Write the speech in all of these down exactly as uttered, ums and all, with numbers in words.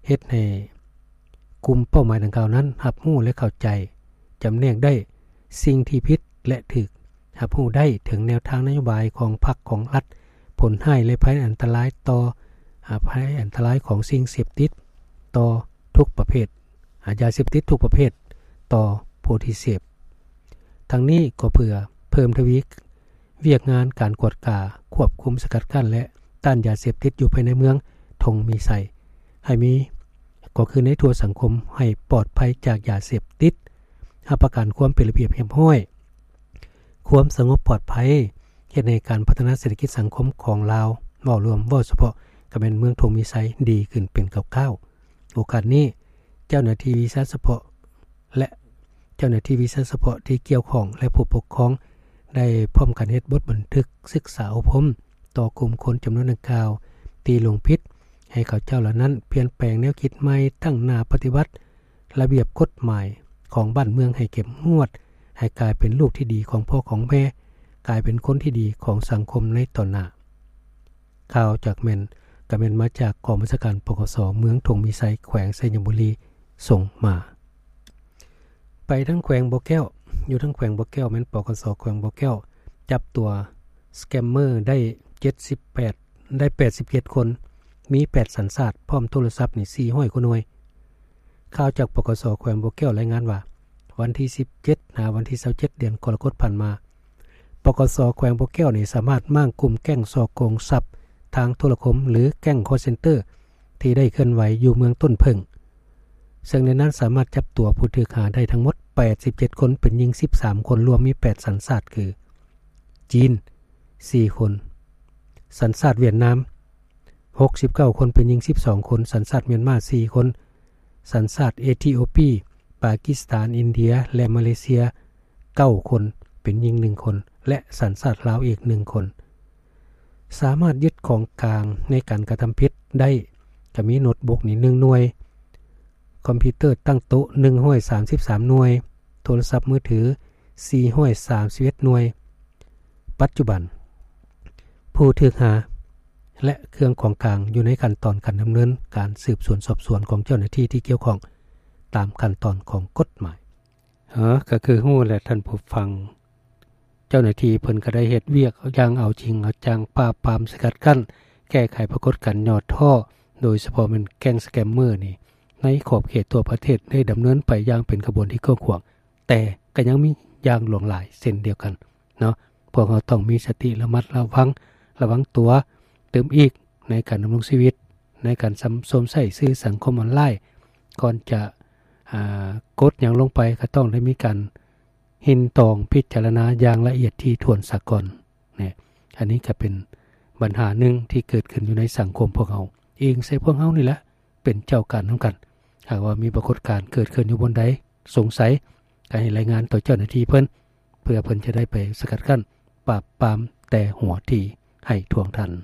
เฮ็ดให้กลุ่มเป้าหมายดังกล่าวนั้นรับรู้และเข้าใจจำแนกได้สิ่งที่ผิดและถูกรับรู้ได้ถึงแนวทางนโยบายของพรรคของรัฐผลให้และภัยอันตรายต่อภัยอันตรายของสิ่งเสพติดต่อทุกประเภทยาเสพติดทุกประเภทต่อผู้ที่เสพทั้งนี้ก็เพื่อเพิ่มทวีเวียกงานการกวดกาควบคุมสกัดกั้นและต้านยาเสพติดอยู่ภายในเมืองทงมีใส่ให้มีก็คือในทั่วสังคมให้ปลอดภัยจากยาเสพติดรับประกันความเป็นระเบียบเรียบร้อยความสงบปลอดภัยเฮ็ดให้การพัฒนาเศรษฐกิจสังคมของลาวเว้ารวมเว้าเฉพาะก็เป็นเมืองทงมีไซดีขึ้นเป็นก้าวๆโอกาสนี้เจ้าหน้าที่วิชาเฉพาะและเจ้าหน้าที่วิชาเฉพาะที่เกี่ยวข้องและผู้ปกครองได้พร้อมกันเฮ็ดบทบันทึกศึกษาอบรมต่อกลุ่มคนจำนวนดังกล่าวตีลงผิดให้เขาเจ้าเหล่านั้นเปลี่ยนแปลงแนวคิดใหม่ตั้งหน้าปฏิบัติระเบียบกฎหมายของบ้านเมืองให้เข้มงวดให้กลายเป็นลูกที่ดีของพ่อของแม่กลายเป็นคนที่ดีของสังคมในตอนหน้าข่าวจากแม่นก็แม่นมาจากกองบัญชาการปกสเมืองทงมีไซแขวงไซยบุรีส่งมาไปทั้งแขวงบ่อแก้วอยู่ทั้งแขวงบ่อแก้วแม่นปกสแขวงบ่อแก้วจับตัวสแกมเมอร์ได้เจ็ดสิบแปดได้แปดสิบเจ็ดคนมีแปดสัญชาติพร้อมโทรศัพท์นี่สี่ร้อยกว่าหน่วยข่าวจากปกสแขวงบ่อแก้วรายงานว่าวันที่สิบเจ็ดหาวันที่ยี่สิบเจ็ดเดือนกรกฎาคมผ่านมาปกสแขวงบ่อแก้วนี่สามารถมั่งกลุ่มแก๊งฉ้อโกงทรัพย์ทางโทรคมหรือแก๊งคอลเซ็นเตอร์ที่ได้เคลื่อนไหวอยู่เมืองต้นเพิ่งซึ่งในนั้นสามารถจับตัวผู้ถูกหาได้ทั้งหมดแปดสิบเจ็ดคนเป็นหญิงสิบสามคนรวมมีแปดสัญชาติคือจีนสี่คนสัญชาติเวียดนามหกสิบเก้าคนเป็นหญิงสิบสองคนสัญชาติเมียนมาสี่คนสัญชาติเอธิโอปีปากีสถานอินเดียและมาเลเซียเก้าคนเป็นหญิงหนึ่งคนและสัญชาติลาวอีกหนึ่งคนสามารถยึดของกลางในการกระทำผิดได้จะมีโน้ตบุ๊กนี่หนึ่งหน่วยคอมพิวเตอร์ตั้งโต๊ะหนึ่งร้อยสามสิบสามหน่วยโทรศัพท์มือถือสี่ร้อยสามสิบเอ็ดหน่วยปัจจุบันผู้ถูกหาและเครื่องของกลางอยู่ในขั้นตอนการดำเนินการสืบสวนสอบสวนของเจ้าหน้าที่ที่เกี่ยวข้องตามขั้นตอนของกฎหมายเออก็คือฮู้และท่านผู้ฟังเจ้าหน้าที่เพิ่นก็ได้เฮ็ดเวียกอย่างเอาจริงเอาจังปราบปรามสกัดกั้นแก้ไขปรากฏการณ์ยอดท่อโดยเฉพาะเป็นแก๊งสแกมเมอร์นี่ในขอบเขตทั่วประเทศได้ดำเนินไปอย่างเป็นขบวนที่กว้างขวางแต่ก็ยังมีอย่างหลวงหลายเช่นเดียวกันเนาะพวกเราต้องมีสติระมัดระวังระวังตัวเติมอีกในการดำรงชีวิตในการสวมใส่สื่อสังคมออนไลน์ก่อนจะอ่ากดอย่างลงไปก็ต้องได้มีการเห็นตองพิจารณาอย่างละเอียดที่ถ้วนซะก่อนเนี่ยอันนี้ก็เป็นปัญหาหนึ่งที่เกิดขึ้นอยู่ในสังคมพวกเราเองใส่พวกเรานี่แหละเป็นเจ้าการทั้งกันหากว่ามีปรากฏการณ์เกิดขึ้นอยู่บนใดสงสัยก็ให้รายงานต่อเจ้าหน้าที่เพิ่นเพื่อเพิ่นจะได้ไปสกัดกั้นปราบปรามแต่หัวทีให้ท่วงทัน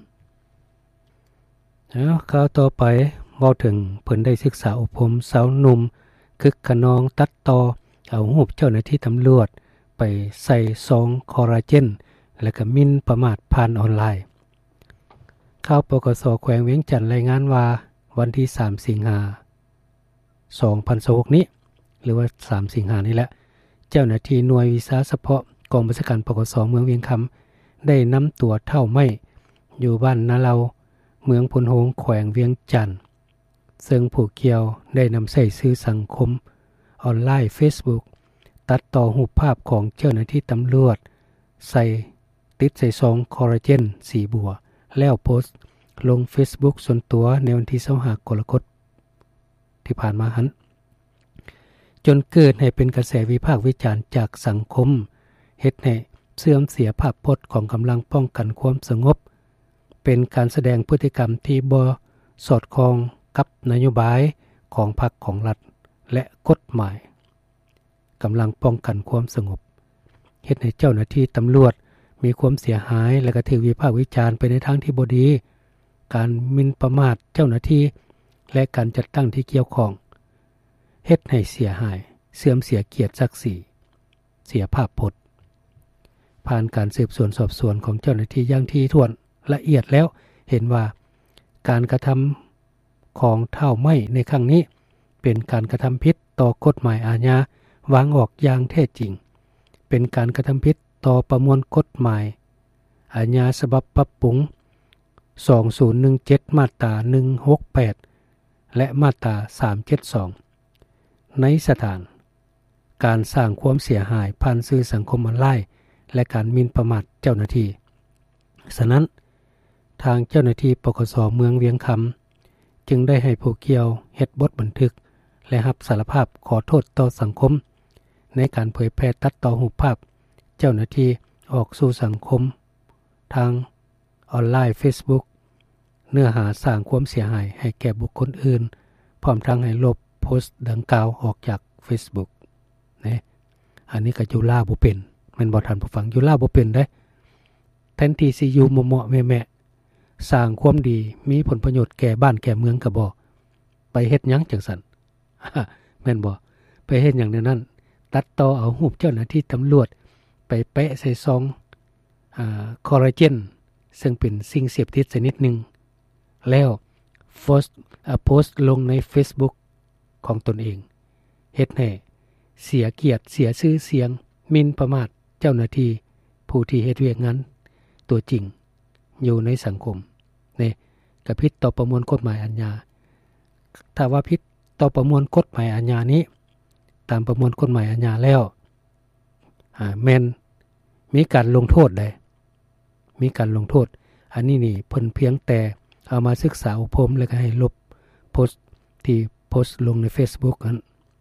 แล้วข่าวต่อไปเว้าถึงเพิ่นได้ศึกษาอบรมสาวหนุ่มคึกขนองตัดต่อเอารูปเจ้าหน้าที่ตำรวจไปใส่ซองคอลลาเจนและก็หมิ่นประมาทผ่านออนไลน์ข่าวปกสแขวงเวียงจันทน์รายงานว่าวันที่สามสิงหาคมสองพันยี่สิบหกนี้หรือว่าสามสิงหาคมนี้แหละเจ้าหน้าที่หน่วยวิสาเฉพาะกองบัญชาการปกสเมืองเวียงคำได้นำตัวเท่าไม้อยู่บ้านนาเลาเมืองพลโฮงแขวงเวียงจันทน์ซึ่งผู้เกี่ยวได้นำใส่สื่อสังคมออนไลน์ Facebook ตัดต่อรูปภาพของเจ้าหน้าที่ตำรวจใส่ติดใส่ซองคอลลาเจนสีบัวแล้วโพสต์ลง Facebook ส่วนตัวในวันที่ยี่สิบห้ากรกฎาคมที่ผ่านมาหันจนเกิดให้เป็นกระแสวิพากษ์วิจารณ์จากสังคมเฮ็ดให้เสื่อมเสียภาพพจน์ของกำลังป้องกันความสงบเป็นการแสดงพฤติกรรมที่บ่สอดคล้องกับนโยบายของพรรคของรัฐและกฎหมายกำลังป้องกันความสงบเฮ็ดให้เจ้าหน้าที่ตำรวจมีความเสียหายและก็ถูกวิพากษ์วิจารณ์ไปในทางที่บ่ดีการหมิ่นประมาทเจ้าหน้าที่และการจัดตั้งที่เกี่ยวข้องเฮ็ดให้เสียหายเสื่อมเสียเกียรติศักดิ์ศรีเสียภาพพจน์ผ่านการสืบสวนสอบสวนของเจ้าหน้าที่อย่างถี่ถ้วนละเอียดแล้วเห็นว่าการกระทของเท่าไม้ในครั้งนี้เป็นการกระทำผิดต่อกฎหมายอาญาวางออกอย่างแท้จริงเป็นการกระทำผิดต่อประมวลกฎหมายอาญาฉบับปรับปรุงสองพันสิบเจ็ดมาตราหนึ่งร้อยหกสิบแปดและมาตราสามร้อยเจ็ดสิบสองในสถานการสร้างความเสียหายผ่านสื่อสังคมออนไลน์และการหมิ่นประมาทเจ้าหน้าที่ฉะนั้นทางเจ้าหน้าที่ปกส.เมืองเวียงคำจึงได้ให้ผู้เกี่ยวเฮ็ดบทบันทึกและรับสารภาพขอโทษต่อสังคมในการเผยแพร่ตัดต่อรูปภาพเจ้าหน้าที่ออกสู่สังคมทางออนไลน์ Facebook เนื้อหาสร้างความเสียหายให้แก่บุคคลอื่นพร้อมทั้งให้ลบโพสต์ดังกล่าวออกจาก Facebook นะอันนี้ก็อยู่ลาบ่เป็นแม่นบ่ทันผู้ฟังอยู่ลาบ่เป็นเด้แทนที่สิอยู่เหมาะๆแม่ๆสร้างความดีมีผลประโยชน์แก่บ้านแก่เมืองก็บ่ไปเฮ็ดหยังจังซั่น แม่นบ่ไปเฮ็ดหยังแนวนั้นตัดต่อเอารูปเจ้าหน้าที่ตำรวจไปแปะใส่ซองอ่าคอลลาเจนซึ่งเป็นสิ่งเสพติดชนิดหนึ่งแล้วโพสต์โพสต์ลงใน Facebook ของตนเองเฮ็ดให้เสียเกียรติเสียชื่อเสียงหมิ่นประมาทเจ้าหน้าที่ผู้ที่เฮ็ดเวียกงานตัวจริงอยู่ในสังคมนี่ก็ผิดต่อประมวลกฎหมายอาญาถ้าว่าผิดต่อประมวลกฎหมายอาญานี้ตามประมวลกฎหมายอาญาแล้วอ่าแม่นมีการลงโทษได้มีการลงโทษอันนี้นี่เพิ่นเพียงแต่เอามาศึกษาอบรมแล้วก็ให้ลบโพสต์ที่โพสต์ลงใน Facebook นั้น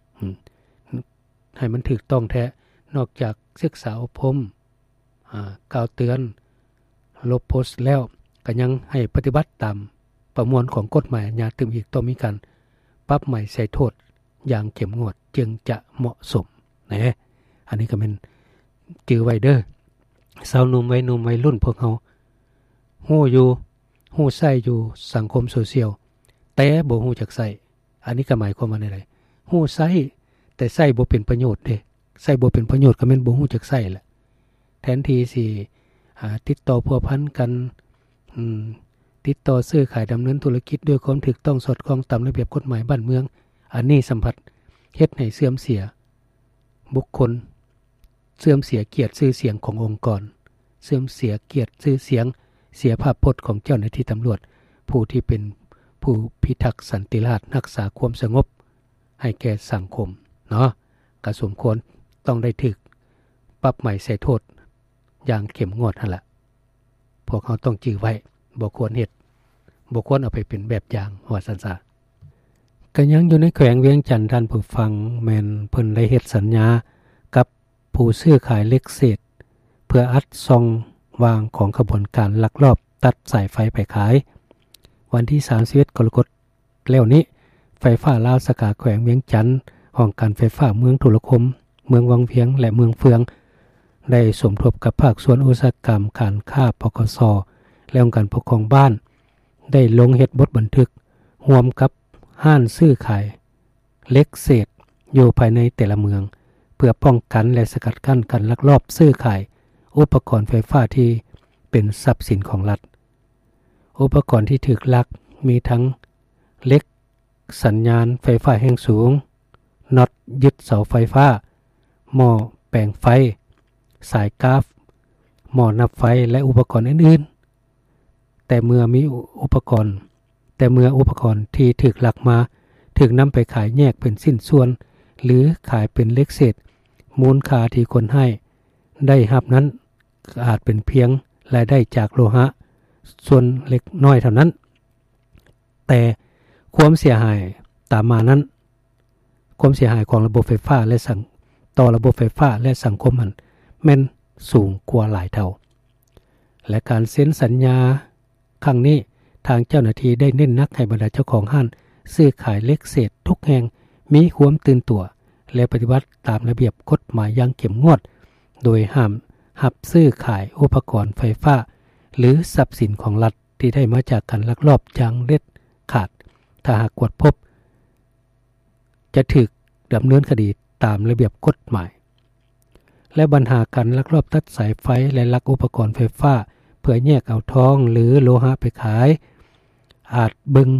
ให้มันถูกต้องแท้นอกจากศึกษาอบรมอ่ากล่าวเตือนลบโพสต์แล้วก็ยังให้ปฏิบัติตามประมวลของกฎหมายอาญาตึมอีกต้องมีการปรับใหม่ใส่โทษอย่างเข้มงวดจึงจะเหมาะสมนะอันนี้ก็เป็นจือไว้เด้อสาวหนุ่มวัยหนุ่มวัยรุ่นพวกเฮาฮู้อยู่ฮู้ใช้อยู่สังคมโซเชียลแต่บ่ฮู้จักใช้อันนี้ก็หมายความว่าได๋ฮู้ใช้แต่ใช้บ่เป็นประโยชน์เด้ใช้บ่เป็นประโยชน์ก็แม่นบ่ฮู้จักใช้แหละแทนที่สิอ่าติดต่อพัวพันกันอืมติดต่อซื้อขายดำเนินธุรกิจด้วยความถูกต้องสอดคล้องตามระเบียบกฎหมายบ้านเมืองอันนี้สัมผัสเฮ็ดให้เสื่อมเสียบุคคลเสื่อมเสียเกียรติชื่อเสียงขององค์กรเสื่อมเสียเกียรติชื่อเสียงเสียภาพพจน์ของเจ้าหน้าที่ตำรวจผู้ที่เป็นผู้พิทักษ์สันติราษฎร์รักษาความสงบให้แก่สังคมเนาะก็สมควรต้องได้ถูกปรับใหม่ใส่โทษอย่างเข้มงวดนั่นแหละพวกเขาต้องจื้อไว้บ่ควรเฮ็ดบ่ควรเอาไปเป็นแบบอย่างว่าซั่นซะก็ยังอยู่ในแขวงเวียงจันทน์ท่านผู้ฟังแม่นเพิ่นได้เฮ็ดสัญญากับผู้ซื้อขายเหล็กเศษเพื่ออัดซ่องวางของขบวนการลักลอบตัดสายไฟไปขายวันที่สามสิบเอ็ดกรกฎาคมแล้วนี้ไฟฟ้าลาวสาขาแขวงเวียงจันทน์ห้องการไฟฟ้าเมืองโทรคมเมืองวังเวียงและเมืองเฟืองได้สมทบกับภาคส่วนอุตสาหกรรมการค้าปกส.และองค์การปกครองบ้านได้ลงเฮ็ดบทบันทึกร่วมกับห้านซื้อขายเหล็กเศษอยู่ภายในแต่ละเมืองเพื่อป้องกันและสกัดกั้นการลักลอบซื้อขายอุปกรณ์ไฟฟ้าที่เป็นทรัพย์สินของรัฐอุปกรณ์ที่ถูกลักมีทั้งเหล็กสัญญาณไฟฟ้าแรงสูงน็อตยึดเสาไฟฟ้าหม้อแปลงไฟสายกราฟหม้อนับไฟและอุปกรณ์อื่นๆแต่เมื่อมีอุปกรณ์แต่เมื่ออุปกรณ์ที่ถูกลักมาถูกนำไปขายแยกเป็นสิ้นส่วนหรือขายเป็นเหล็กเศษมูลค่าที่คนให้ได้รับนั้นอาจเป็นเพียงรายได้จากโลหะส่วนเล็กน้อยเท่านั้นแต่ความเสียหายตามมานั้นความเสียหายของระบบไฟฟ้าและสังต่อระบบไฟฟ้าและสังคมมันแม่นสูงกว่าหลายเท่าและการเซ็นสัญญาครั้งนี้ทางเจ้าหน้าที่ได้เน้นนักให้บรรดาเจ้าของห้างซื้อขายเหล็กเศษทุกแห่งมีความตื่นตัวและปฏิบัติตามระเบียบกฎหมายอย่างเข้มงวดโดยห้ามหับซื้อขายอุปกรณ์ไฟฟ้าหรือทรัพย์สินของรัฐที่ได้มาจากการลักลอบอย่างเด็ดขาดถ้าหากกวดพบจะถูกดำเนินคดีตามระเบียบกฎหมายและปัญหาการลักลอบตัดสายไฟและลักอุปกรณ์ไฟฟ้าเพื่อแยกเอาทองหรือโลหะไปขายอาจบึง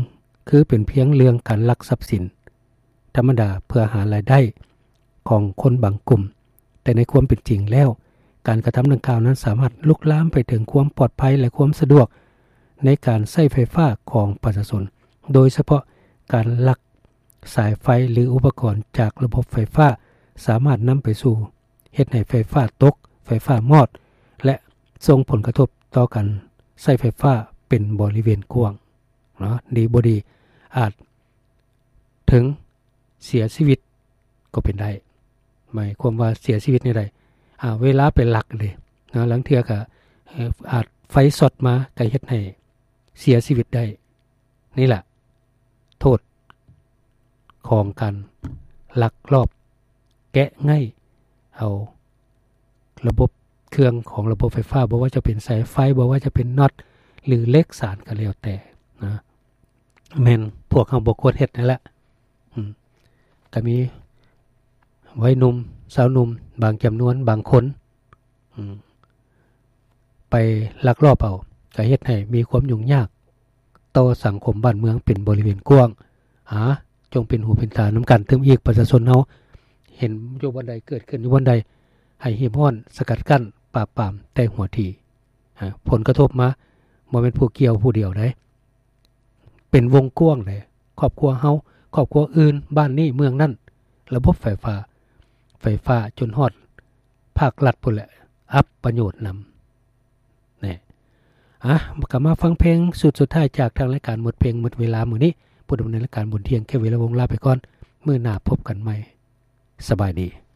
คือเป็นเพียงเรื่องการลักทรัพย์สินธรรมดาเพื่อหารายได้ของคนบางกลุ่มแต่ในความเป็นจริงแล้วการกระทำดังกล่าวนั้นสามารถลุกลามไปถึงความปลอดภัยและความสะดวกในการใช้ไฟฟ้าของประชาชนโดยเฉพาะการลักสายไฟหรืออุปกรณ์จากระบบไฟฟ้าสามารถนำไปสู่เฮ็ดให้ไฟฟ้าตกไฟฟ้ามอดและส่งผลกระทบต่อการใช้ไฟฟ้าเป็นบริเวณกว้างเนาะดีบ่ดีอาจถึงเสียชีวิตก็เป็นได้หมายความว่าเสียชีวิตนี่ได้อ่าเวลาเป็นหลักเลยนะหลังเทื่อก็อาจไฟสดมาก็เฮ็ดให้เสียชีวิตได้นี่แหละโทษของการลักลอบแกะง่ายเอาระบบเครื่องของระบบไฟฟ้าบ่ว่าจะเป็นสายไฟบ่ว่าจะเป็นน็อตหรือเหล็กสารก็แล้วแต่นะแม่นพวกเฮาบ่ควรเฮ็ดนั่นแหละอืมก็มีวัยหนุ่มสาวหนุ่มบางจำนวนบางคนอืมไปลักลอบเอาก็เฮ็ดให้มีความยุ่งยากต่อสังคมบ้านเมืองเป็นบริเวณกว้างหาจงเป็นหูเป็นตานำกันถึงอีกประชาชนเฮาเห็นอยู่วันใดเกิดขึ้นอยู่วันใดให้เฮียมฮ้อนสกัดกั้นปราบปรามแต่หัวทีผลกระทบมาบ่แม่นผู้เกี่ยวผู้เดียวได้เป็นวงกว้างเลยครอบครัวเฮาครอบครัวอื่นบ้านนี้เมืองนั้นระบบไฟฟ้าไฟฟ้าจนฮอดภาครัฐพุ่นแหละอัปประโยชน์นำนี่อ่ะกลับมาฟังเพลงสุดสุดท้ายจากทางรายการหมดเพลงหมดเวลามื้อนี้ผู้ดำเนินรายการบนเที่ยงแค่เวลาวงลาไปก่อนมื้อหน้าพบกันใหม่สบายดี